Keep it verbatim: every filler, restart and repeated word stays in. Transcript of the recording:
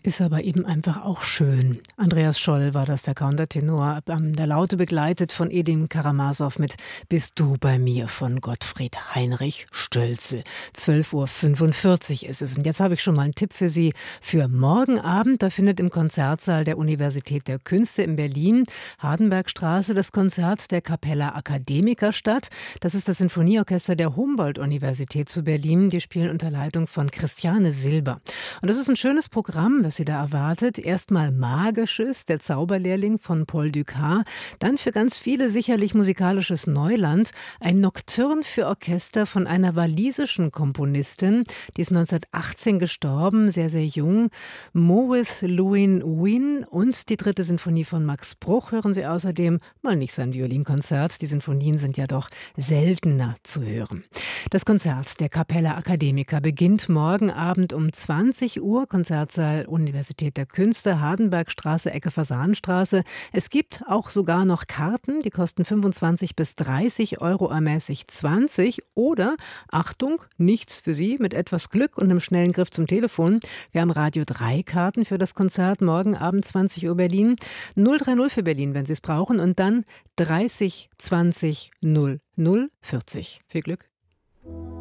Ist aber eben einfach auch schön. Andreas Scholl war das, der Countertenor, an der Laute begleitet von Edim Karamasow mit „Bist du bei mir" von Gottfried Heinrich Stölzl. zwölf Uhr fünfundvierzig ist es. Und jetzt habe ich schon mal einen Tipp für Sie für morgen Abend. Da findet im Konzertsaal der Universität der Künste in Berlin, Hardenbergstraße, das Konzert der Capella Academica statt. Das ist das Sinfonieorchester der Humboldt-Universität zu Berlin. Die spielen unter Leitung von Christiane Silber. Und das ist ein schönes Programm, das Sie da erwartet. Erstmal Magisches, der Zauberlehrling von Paul Dukas. Dann für ganz viele sicherlich musikalisches Neuland. Ein Nocturne für Orchester von einer walisischen Komponistin. Die ist neunzehnhundertachtzehn gestorben, sehr, sehr jung. Mowith Llewellyn Wyn. Und die dritte Sinfonie von Max Bruch hören Sie außerdem. Mal nicht sein Violinkonzert. Die Sinfonien sind ja doch seltener zu hören. Das Konzert der Capella Academica beginnt morgen Abend um zwanzig Uhr. Konzertsaal Universität der Künste, Hardenbergstraße, Ecke Fasanenstraße. Es gibt auch sogar noch Karten, die kosten fünfundzwanzig bis dreißig Euro, ermäßigt zwanzig. Oder, Achtung, nichts für Sie, mit etwas Glück und einem schnellen Griff zum Telefon. Wir haben Radio drei Karten für das Konzert morgen Abend zwanzig Uhr Berlin. null drei null für Berlin, wenn Sie es brauchen. Und dann dreißig zwanzig null null vierzig. Viel Glück.